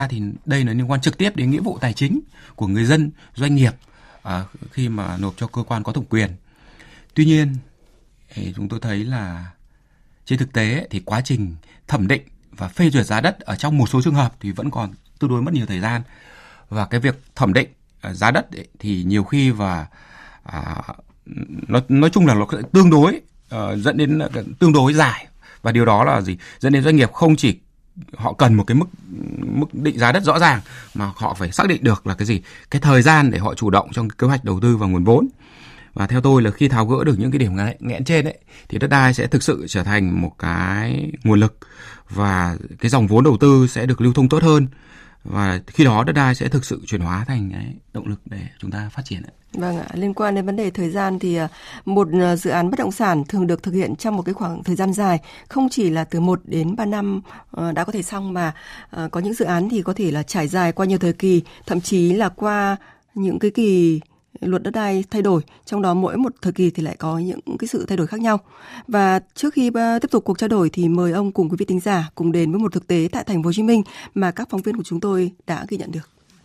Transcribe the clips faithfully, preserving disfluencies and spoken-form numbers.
thì đây là liên quan trực tiếp đến nghĩa vụ tài chính của người dân, doanh nghiệp à, khi mà nộp cho cơ quan có thẩm quyền. Tuy nhiên, thì chúng tôi thấy là trên thực tế thì quá trình thẩm định và phê duyệt giá đất ở trong một số trường hợp thì vẫn còn tương đối mất nhiều thời gian. Và cái việc thẩm định giá đất ấy, thì nhiều khi và à, nói, nói chung là nó tương đối uh, dẫn đến tương đối dài. Và điều đó là gì? Dẫn đến doanh nghiệp không chỉ họ cần một cái mức mức định giá đất rõ ràng mà họ phải xác định được là cái gì? Cái thời gian để họ chủ động trong kế hoạch đầu tư và nguồn vốn. Và theo tôi là khi tháo gỡ được những cái điểm nghẽn trên ấy, thì đất đai sẽ thực sự trở thành một cái nguồn lực và cái dòng vốn đầu tư sẽ được lưu thông tốt hơn. Và khi đó đất đai sẽ thực sự chuyển hóa thành cái động lực để chúng ta phát triển. Vâng ạ, liên quan đến vấn đề thời gian thì một dự án bất động sản thường được thực hiện trong một cái khoảng thời gian dài, không chỉ là từ một đến ba năm đã có thể xong, mà có những dự án thì có thể là trải dài qua nhiều thời kỳ, thậm chí là qua những cái kỳ luật đất đai thay đổi, trong đó mỗi một thời kỳ thì lại có những cái sự thay đổi khác nhau. Và trước khi tiếp tục cuộc trao đổi thì mời ông cùng quý vị thính giả cùng đến với một thực tế tại thành phố Hồ Chí Minh mà các phóng viên của chúng tôi đã ghi nhận được.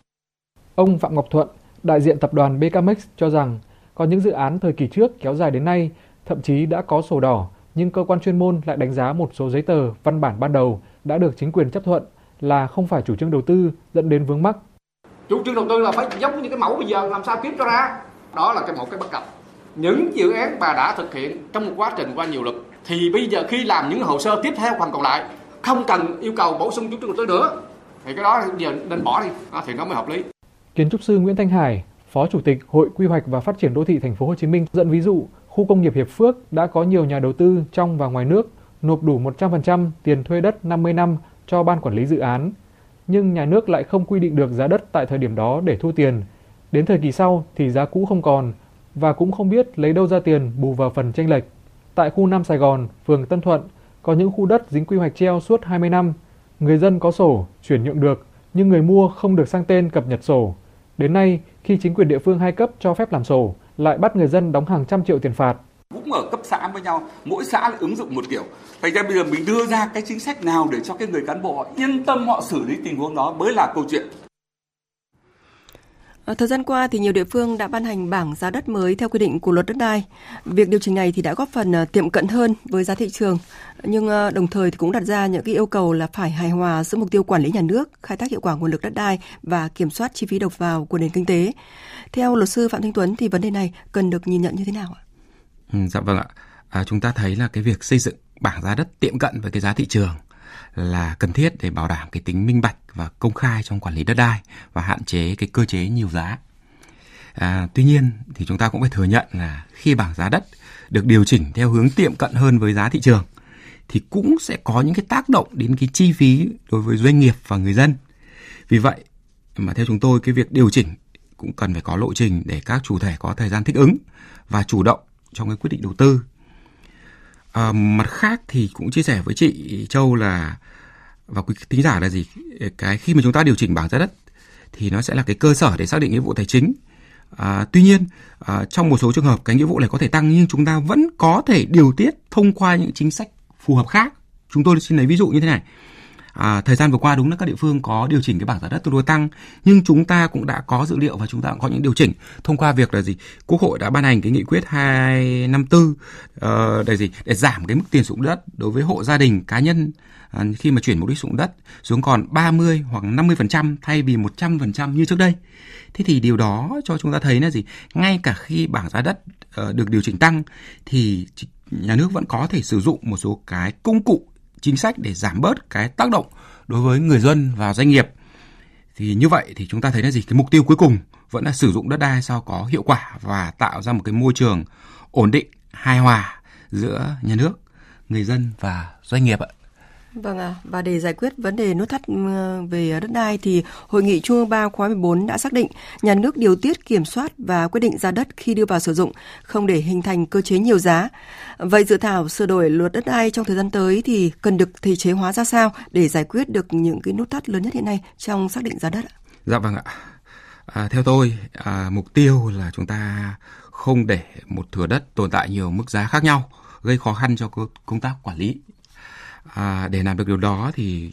Ông Phạm Ngọc Thuận, đại diện tập đoàn bê ca em ích cho rằng có những dự án thời kỳ trước kéo dài đến nay, thậm chí đã có sổ đỏ, nhưng cơ quan chuyên môn lại đánh giá một số giấy tờ, văn bản ban đầu đã được chính quyền chấp thuận là không phải chủ trương đầu tư, dẫn đến vướng mắc. Chủ trương đầu tư là phải giống như cái mẫu bây giờ, làm sao kiếm cho ra. Đó là cái một cái bất cập. Những dự án mà đã thực hiện trong một quá trình qua nhiều luật thì bây giờ khi làm những hồ sơ tiếp theo phần còn lại không cần yêu cầu bổ sung chủ trương đầu tư nữa thì cái đó giờ nên bỏ đi, đó, thì nó mới hợp lý. Kiến trúc sư Nguyễn Thanh Hải, Phó Chủ tịch Hội Quy hoạch và Phát triển Đô thị Thành phố Hồ Chí Minh dẫn ví dụ khu công nghiệp Hiệp Phước đã có nhiều nhà đầu tư trong và ngoài nước nộp đủ một trăm phần trăm tiền thuê đất năm mươi năm cho ban quản lý dự án, nhưng nhà nước lại không quy định được giá đất tại thời điểm đó để thu tiền. Đến thời kỳ sau thì giá cũ không còn và cũng không biết lấy đâu ra tiền bù vào phần chênh lệch. Tại khu Nam Sài Gòn, phường Tân Thuận, có những khu đất dính quy hoạch treo suốt hai mươi năm. Người dân có sổ, chuyển nhượng được, nhưng người mua không được sang tên cập nhật sổ. Đến nay, khi chính quyền địa phương hai cấp cho phép làm sổ, lại bắt người dân đóng hàng trăm triệu tiền phạt. Cũng ở cấp xã với nhau, mỗi xã lại ứng dụng một kiểu. Thành ra bây giờ mình đưa ra cái chính sách nào để cho cái người cán bộ họ yên tâm họ xử lý tình huống đó mới là câu chuyện. Thời gian qua thì nhiều địa phương đã ban hành bảng giá đất mới theo quy định của luật đất đai. Việc điều chỉnh này thì đã góp phần tiệm cận hơn với giá thị trường, nhưng đồng thời thì cũng đặt ra những cái yêu cầu là phải hài hòa giữa mục tiêu quản lý nhà nước, khai thác hiệu quả nguồn lực đất đai và kiểm soát chi phí đầu vào của nền kinh tế. Theo luật sư Phạm Thanh Tuấn thì vấn đề này cần được nhìn nhận như thế nào ạ? Ừ, dạ vâng ạ. À, chúng ta thấy là cái việc xây dựng bảng giá đất tiệm cận với cái giá thị trường là cần thiết để bảo đảm cái tính minh bạch và công khai trong quản lý đất đai và hạn chế cái cơ chế nhiều giá. À, tuy nhiên thì chúng ta cũng phải thừa nhận là khi bảng giá đất được điều chỉnh theo hướng tiệm cận hơn với giá thị trường thì cũng sẽ có những cái tác động đến cái chi phí đối với doanh nghiệp và người dân. Vì vậy mà theo chúng tôi cái việc điều chỉnh cũng cần phải có lộ trình để các chủ thể có thời gian thích ứng và chủ động trong cái quyết định đầu tư. À, mặt khác thì cũng chia sẻ với chị Châu là và quý thính giả là gì, cái khi mà chúng ta điều chỉnh bảng giá đất thì nó sẽ là cái cơ sở để xác định nghĩa vụ tài chính. À, tuy nhiên à, trong một số trường hợp cái nghĩa vụ này có thể tăng, nhưng chúng ta vẫn có thể điều tiết thông qua những chính sách phù hợp khác. Chúng tôi xin lấy ví dụ như thế này. À, thời gian vừa qua đúng là các địa phương có điều chỉnh cái bảng giá đất tương đối tăng, nhưng chúng ta cũng đã có dữ liệu và chúng ta cũng có những điều chỉnh thông qua việc là gì, Quốc hội đã ban hành cái nghị quyết hai năm tư uh, để gì để giảm cái mức tiền sử dụng đất đối với hộ gia đình cá nhân uh, khi mà chuyển mục đích sử dụng đất xuống còn ba mươi hoặc năm mươi phần trăm thay vì một trăm phần trăm như trước đây. Thế thì điều đó cho chúng ta thấy là gì, ngay cả khi bảng giá đất uh, được điều chỉnh tăng thì nhà nước vẫn có thể sử dụng một số cái công cụ chính sách để giảm bớt cái tác động đối với người dân và doanh nghiệp. Thì như vậy thì chúng ta thấy là gì, cái mục tiêu cuối cùng vẫn là sử dụng đất đai sao có hiệu quả và tạo ra một cái môi trường ổn định, hài hòa giữa nhà nước, người dân và doanh nghiệp ạ. Vâng ạ, à, và để giải quyết vấn đề nút thắt về đất đai thì Hội nghị Trung ương ba khóa mười bốn đã xác định nhà nước điều tiết, kiểm soát và quyết định giá đất khi đưa vào sử dụng, không để hình thành cơ chế nhiều giá. Vậy dự thảo sửa đổi luật đất đai trong thời gian tới thì cần được thể chế hóa ra sao để giải quyết được những cái nút thắt lớn nhất hiện nay trong xác định giá đất ạ? Dạ vâng ạ. À, theo tôi, à, mục tiêu là chúng ta không để một thửa đất tồn tại nhiều mức giá khác nhau, gây khó khăn cho công tác quản lý. À, để làm được điều đó thì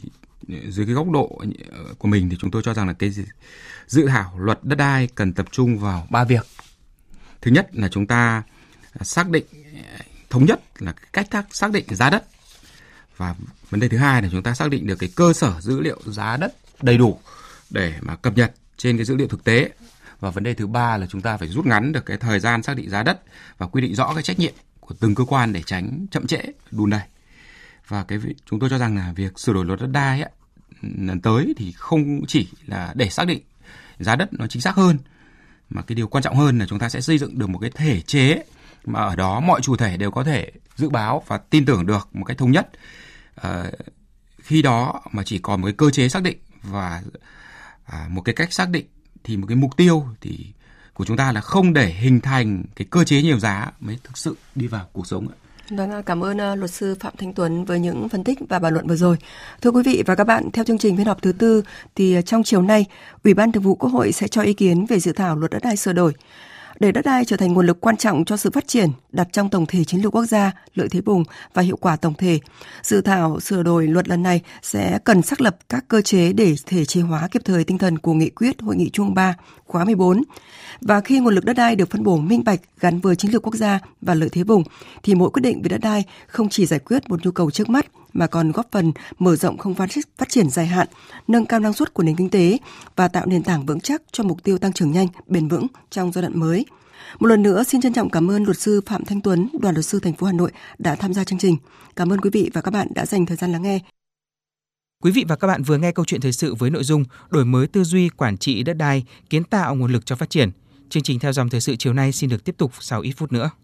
dưới cái góc độ của mình thì chúng tôi cho rằng là cái dự thảo luật đất đai cần tập trung vào ba việc. Thứ nhất là chúng ta xác định thống nhất là cách thức xác định giá đất, và vấn đề thứ hai là chúng ta xác định được cái cơ sở dữ liệu giá đất đầy đủ để mà cập nhật trên cái dữ liệu thực tế. Và vấn đề thứ ba là chúng ta phải rút ngắn được cái thời gian xác định giá đất và quy định rõ cái trách nhiệm của từng cơ quan để tránh chậm trễ, đùn đẩy. Và cái chúng tôi cho rằng là việc sửa đổi luật đất đai ấy, lần tới thì không chỉ là để xác định giá đất nó chính xác hơn, mà cái điều quan trọng hơn là chúng ta sẽ xây dựng được một cái thể chế mà ở đó mọi chủ thể đều có thể dự báo và tin tưởng được một cách thống nhất. À, khi đó mà chỉ còn một cái cơ chế xác định và à, một cái cách xác định thì một cái mục tiêu thì của chúng ta là không để hình thành cái cơ chế nhiều giá mới thực sự đi vào cuộc sống. Vâng, cảm ơn uh, luật sư Phạm Thanh Tuấn với những phân tích và bàn luận vừa rồi. Thưa quý vị và các bạn, theo chương trình phiên họp thứ tư thì trong chiều nay, Ủy ban Thường vụ Quốc hội sẽ cho ý kiến về dự thảo luật đất đai sửa đổi. Để đất đai trở thành nguồn lực quan trọng cho sự phát triển, đặt trong tổng thể chiến lược quốc gia, lợi thế vùng và hiệu quả tổng thể, dự thảo sửa đổi luật lần này sẽ cần xác lập các cơ chế để thể chế hóa kịp thời tinh thần của nghị quyết Hội nghị Trung ương ba khóa mười bốn. Và khi nguồn lực đất đai được phân bổ minh bạch gắn với chiến lược quốc gia và lợi thế vùng, thì mỗi quyết định về đất đai không chỉ giải quyết một nhu cầu trước mắt, mà còn góp phần mở rộng không gian phát triển dài hạn, nâng cao năng suất của nền kinh tế và tạo nền tảng vững chắc cho mục tiêu tăng trưởng nhanh, bền vững trong giai đoạn mới. Một lần nữa, xin trân trọng cảm ơn luật sư Phạm Thanh Tuấn, đoàn luật sư thành phố Hà Nội đã tham gia chương trình. Cảm ơn quý vị và các bạn đã dành thời gian lắng nghe. Quý vị và các bạn vừa nghe câu chuyện thời sự với nội dung đổi mới tư duy quản trị đất đai, kiến tạo nguồn lực cho phát triển. Chương trình Theo dòng thời sự chiều nay xin được tiếp tục sau ít phút nữa.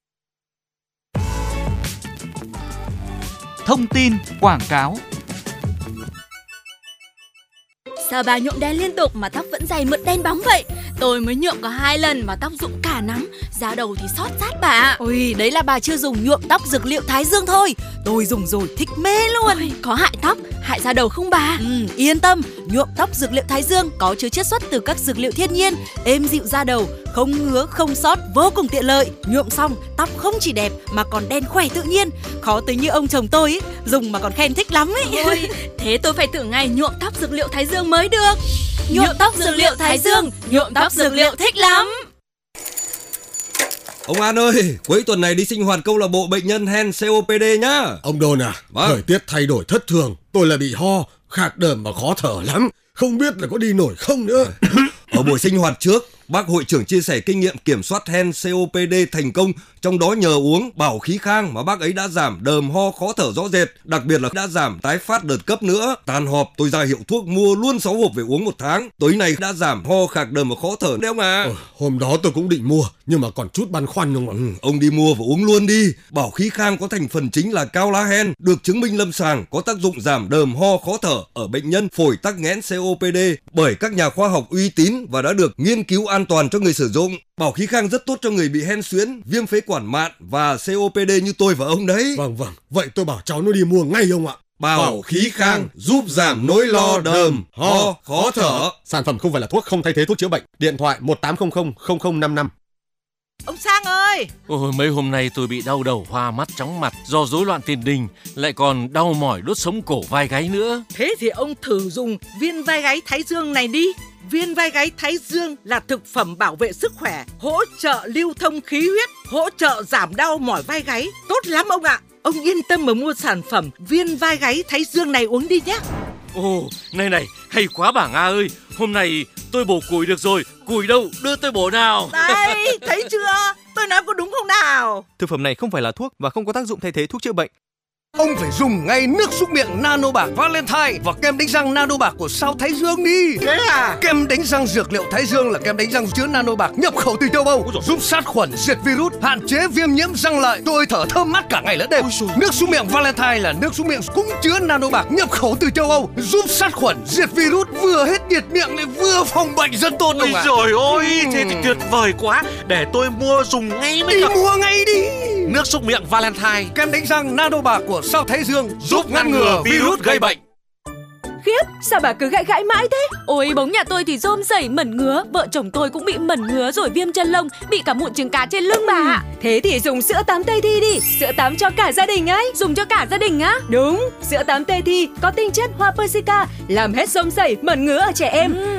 Thông tin quảng cáo. Sao bà nhuộm đen liên tục mà tóc vẫn dày mượt đen bóng vậy? Tôi mới nhuộm có hai lần mà tóc rụng cả nắm, da đầu thì xót rát bà ạ. Ôi, đấy là bà chưa dùng nhuộm tóc dược liệu Thái Dương thôi. Tôi dùng rồi thích mê luôn. Ôi, có hại tóc, hại da đầu không bà? Ừ, yên tâm, nhuộm tóc dược liệu Thái Dương có chứa chiết xuất từ các dược liệu thiên nhiên, êm dịu da đầu, không ngứa, không xót, vô cùng tiện lợi. Nhuộm xong, tóc không chỉ đẹp mà còn đen khỏe tự nhiên. Khó tính như ông chồng tôi ấy, dùng mà còn khen thích lắm ấy. Ôi, thế tôi phải thử ngày nhuộm tóc dược liệu Thái Dương mới được. Nhuộm tóc dược liệu Thái Dương, nhuộm tóc dược liệu thích lắm. Ông An ơi, cuối tuần này đi sinh hoạt câu lạc bộ bệnh nhân hen xê o pê đê nhá. Ông Đôn à, vâng. Thời tiết thay đổi thất thường, tôi là bị ho, khạc đờm và khó thở lắm. Không biết là có đi nổi không nữa. Ở buổi sinh hoạt trước, bác hội trưởng chia sẻ kinh nghiệm kiểm soát hen xê o pê đê thành công, trong đó nhờ uống bảo khí khang mà bác ấy đã giảm đờm ho khó thở rõ rệt, đặc biệt là đã giảm tái phát đợt cấp nữa. Tan họp tôi ra hiệu thuốc mua luôn sáu hộp về uống một tháng. Tối nay đã giảm ho khạc đờm và khó thở đấy ông à. Ừ, hôm đó tôi cũng định mua nhưng mà còn chút băn khoăn không ạ. Ừ, ông đi mua và uống luôn đi. Bảo khí khang có thành phần chính là cao lá hen, được chứng minh lâm sàng có tác dụng giảm đờm ho khó thở ở bệnh nhân phổi tắc nghẽn xê o pê đê bởi các nhà khoa học uy tín và đã được nghiên cứu an toàn cho người sử dụng. Bảo khí khang rất tốt cho người bị hen suyễn, viêm phế quản mạn và xê o pê đê như tôi và ông đấy. Vâng vâng, vậy tôi bảo cháu nó đi mua ngay ông ạ. Bảo khí khang giúp giảm nỗi lo đờm, ho, khó thở. Sản phẩm không phải là thuốc, không thay thế thuốc chữa bệnh. Điện thoại một tám không không không không năm năm. Ông Sang ơi! Ôi, mấy hôm nay tôi bị đau đầu, hoa mắt, chóng mặt do rối loạn tiền đình, lại còn đau mỏi đốt sống cổ vai gáy nữa. Thế thì ông thử dùng viên vai gáy Thái Dương này đi. Viên vai gáy Thái Dương là thực phẩm bảo vệ sức khỏe, hỗ trợ lưu thông khí huyết, hỗ trợ giảm đau mỏi vai gáy. Tốt lắm ông ạ! Ông yên tâm mà mua sản phẩm viên vai gáy Thái Dương này uống đi nhé. Ồ, này này, hay quá bà Nga ơi. Hôm nay tôi bổ củi được rồi. Củi đâu, đưa tôi bổ nào. Đây, thấy chưa? Tôi nói có đúng không nào? Thực phẩm này không phải là thuốc và không có tác dụng thay thế thuốc chữa bệnh. Ông phải dùng ngay nước súc miệng Nano Bạc Valentine và kem đánh răng Nano Bạc của sao Thái Dương đi. Thế à? Kem đánh răng dược liệu Thái Dương là kem đánh răng chứa Nano Bạc nhập khẩu từ châu Âu, giúp sát khuẩn, diệt virus, hạn chế viêm nhiễm răng lợi. Tôi thở thơm mát cả ngày lẫn đêm. Nước súc miệng Valentine là nước súc miệng cũng chứa Nano Bạc nhập khẩu từ châu Âu, giúp sát khuẩn, diệt virus, vừa hết nhiệt miệng lại vừa phòng bệnh rất tốt. Ôi trời ơi, thế thì tuyệt vời quá. Để tôi mua dùng ngay mới đi được. Mua ngay đi. Nước súc miệng Valentine, kem đánh răng Nano Bạc của sao Thái Dương, giúp ngăn ngừa virus gây bệnh. Khiếp, sao bà cứ gãi gãi mãi thế? Ôi, bóng nhà tôi thì rôm rẩy mẩn ngứa, vợ chồng tôi cũng bị mẩn ngứa rồi viêm chân lông, bị cả mụn trứng cá trên lưng bà ạ. Thế thì dùng sữa tắm Tây Thi đi, sữa tắm cho cả gia đình ấy. Dùng cho cả gia đình á? Đúng, sữa tắm Tây Thi có tinh chất hoa persica, làm hết rôm rẩy mẩn ngứa ở trẻ em. Ừ.